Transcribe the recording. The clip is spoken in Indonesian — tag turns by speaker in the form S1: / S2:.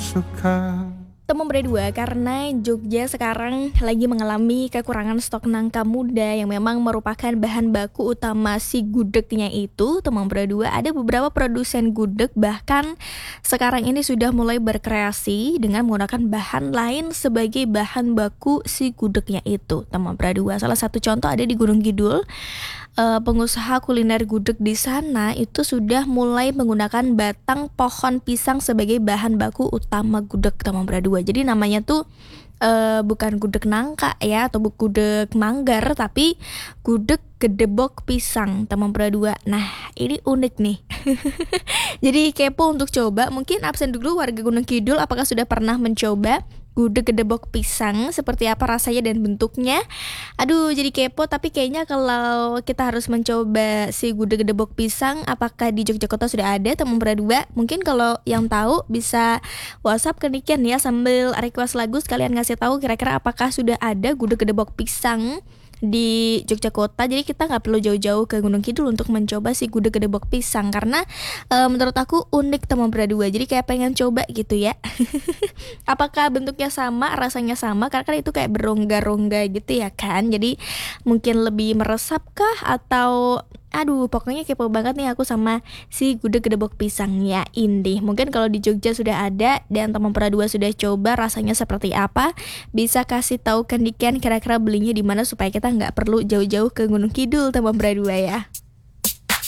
S1: suka.
S2: Teman berdua, karena Jogja sekarang lagi mengalami kekurangan stok nangka muda yang memang merupakan bahan baku utama si gudegnya itu. Teman berdua, ada beberapa produsen gudeg bahkan sekarang ini sudah mulai berkreasi dengan menggunakan bahan lain sebagai bahan baku si gudegnya itu. Teman berdua, salah satu contoh ada di Gunung Kidul. Pengusaha kuliner gudeg di sana itu sudah mulai menggunakan batang pohon pisang sebagai bahan baku utama gudeg, teman berdua. Jadi namanya tuh bukan gudeg nangka ya, atau gudeg manggar, tapi gudeg gedebok pisang, teman berdua. Nah, ini unik nih. Jadi kepo untuk coba. Mungkin absen dulu warga Gunung Kidul, apakah sudah pernah mencoba gudeg gedebok pisang, seperti apa rasanya dan bentuknya? Aduh, jadi kepo. Tapi kayaknya kalau kita harus mencoba si gudeg gedebok pisang, apakah di Yogyakarta sudah ada, teman berdua? Mungkin kalau yang tahu bisa WhatsApp ke Niken ya, sambil request lagu sekalian ngasih tahu kira-kira apakah sudah ada gudeg gedebok pisang di Yogyakarta. Jadi kita nggak perlu jauh-jauh ke Gunung Kidul untuk mencoba si gudeg gedebok pisang, karena menurut aku unik, teman berdua. Jadi kayak pengen coba gitu ya. Apakah bentuknya sama, rasanya sama? Karena kan itu kayak berongga-rongga gitu ya kan. Jadi mungkin lebih meresap kah, atau aduh, pokoknya kepo banget nih aku sama si gudeg gedebok pisangnya ini. Mungkin kalau di Jogja sudah ada dan teman berdua sudah coba, rasanya seperti apa, bisa kasih tahu ke Niken kira-kira belinya di mana supaya kita nggak perlu jauh-jauh ke Gunung Kidul, teman berdua ya.